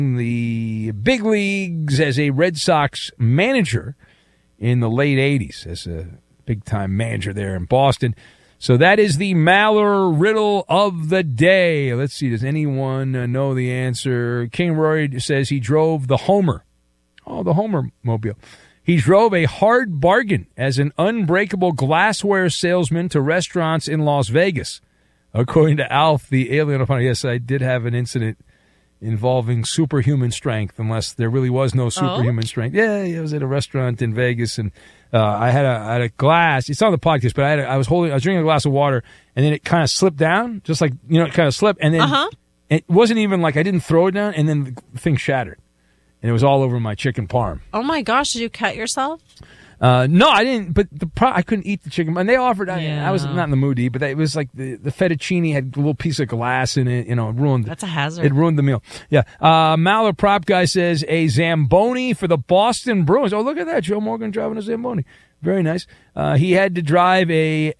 the big leagues as a Red Sox manager in the late 80s, as a big-time manager there in Boston. So that is the Maller riddle of the day. Let's see, does anyone know the answer? King Rory says he drove the Homer. Oh, the Homer mobile. He drove a hard bargain as an unbreakable glassware salesman to restaurants in Las Vegas. According to Alf, the alien opponent. Yes, I did have an incident involving superhuman strength, unless there really was no superhuman strength. Yeah, it was at a restaurant in Vegas, and I had a glass. It's on the podcast, but I was drinking a glass of water, and then it kind of slipped down, just like, it kind of slipped, and then it wasn't even like I didn't throw it down, and then the thing shattered, and it was all over my chicken parm. Oh my gosh! Did you cut yourself? No, I didn't. But I couldn't eat the chicken. And they offered. I was not in the mood to eat, but it was like the fettuccine had a little piece of glass in it. It ruined. That's a hazard. It ruined the meal. Yeah. Maller prop guy says a Zamboni for the Boston Bruins. Oh, look at that, Joe Morgan driving a Zamboni. Very nice. He had to drive a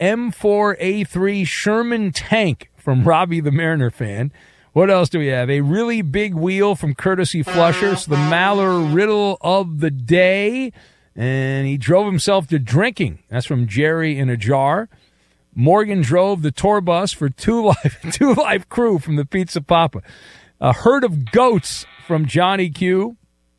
M4A3 Sherman tank from Robbie the Mariner fan. What else do we have? A really big wheel from Courtesy Flusher. So the Maller riddle of the day. And he drove himself to drinking. That's from Jerry in a Jar. Morgan drove the tour bus for Two Life Crew from the Pizza Papa. A herd of goats from Johnny Q.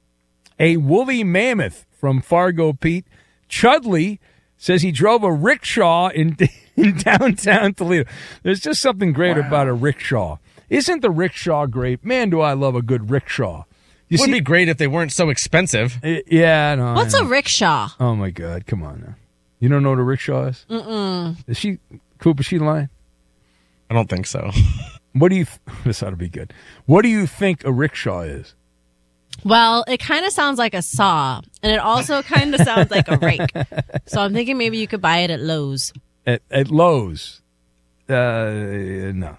A woolly mammoth from Fargo Pete. Chudley says he drove a rickshaw in downtown Toledo. There's just something great about a rickshaw. Isn't the rickshaw great? Man, do I love a good rickshaw. It would be great if they weren't so expensive. Yeah, no. What's a rickshaw? Oh, my God. Come on now. You don't know what a rickshaw is? Mm-mm. Coop, is she lying? I don't think so. What do you... This ought to be good. What do you think a rickshaw is? Well, it kind of sounds like a saw, and it also kind of sounds like a rake. So I'm thinking maybe you could buy it at Lowe's. At Lowe's? No.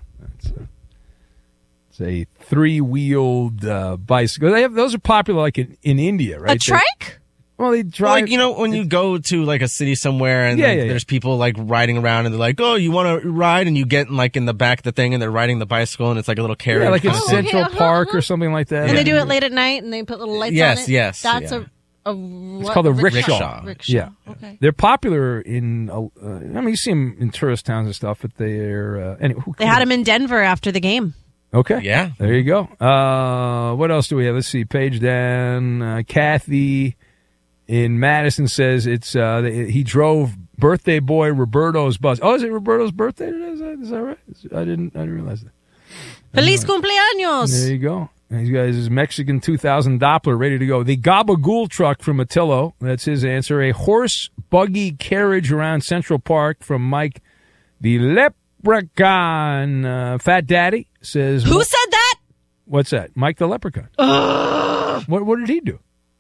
It's a three-wheeled bicycle. Those are popular, like in India, right? A trike? Well, they drive. Like, when you go to like a city somewhere and there's people like riding around and they're like, "Oh, you want to ride?" And you get in the back of the thing and they're riding the bicycle and it's like a little carriage. Yeah, like in Central Park or something like that. And they do it late at night and they put little lights on it. Yes. That's it's called a rickshaw. Yeah. Okay. They're popular in. You see them in tourist towns and stuff, but they're anyway. They had them in Denver after the game. Okay. Yeah. There you go. What else do we have? Let's see. Page down. Kathy in Madison says he drove birthday boy Roberto's bus. Oh, is it Roberto's birthday today? Is that right? I didn't realize that. Feliz cumpleaños. There you go. These guys is Mexican 2000 Doppler ready to go. The Gabagool truck from Attillo. That's his answer. A horse buggy carriage around Central Park from Mike. The Leprechaun. Fat Daddy says. Who said that? What's that? Mike the Leprechaun. What did he do?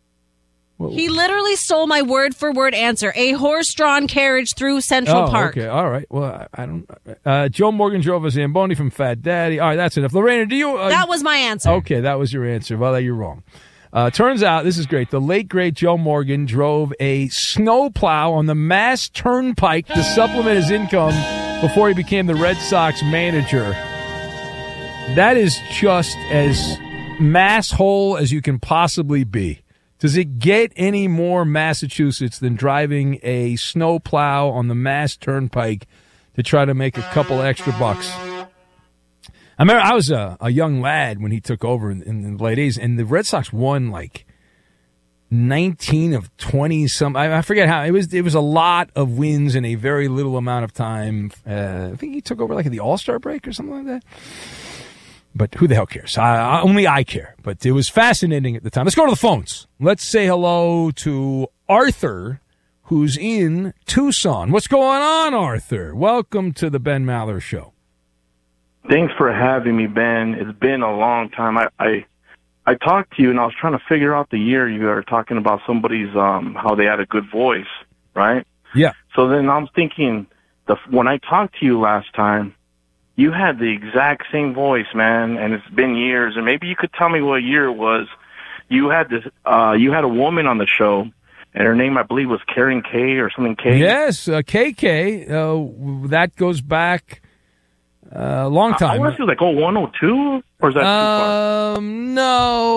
He literally stole my word-for-word answer. A horse-drawn carriage through Central Park. Okay, all right. Well, I don't... Joe Morgan drove a Zamboni from Fat Daddy. All right, that's enough. Lorena, do you... that was my answer. Okay, that was your answer. Well, you're wrong. Turns out, this is great, the late, great Joe Morgan drove a snowplow on the Mass Turnpike to supplement his income before he became the Red Sox manager. That is just as masshole as you can possibly be. Does it get any more Massachusetts than driving a snowplow on the Mass Turnpike to try to make a couple extra bucks? I remember I was a young lad when he took over in the late 80s, and the Red Sox won like 19 of 20 some. I forget how. It was a lot of wins in a very little amount of time. I think he took over like at the All-Star break or something like that. But who the hell cares? Only I care. But it was fascinating at the time. Let's go to the phones. Let's say hello to Arthur, who's in Tucson. What's going on, Arthur? Welcome to the Ben Maller Show. Thanks for having me, Ben. It's been a long time. I talked to you, and I was trying to figure out the year you were talking about somebody's how they had a good voice, right? Yeah. So then I'm thinking, when I talked to you last time, you had the exact same voice, man, and it's been years. And maybe you could tell me what year it was. You had this. You had a woman on the show, and her name, I believe, was Karen K or something K. Yes, KK. That goes back a long time. I want to say like 01, 02, or is that too far? No.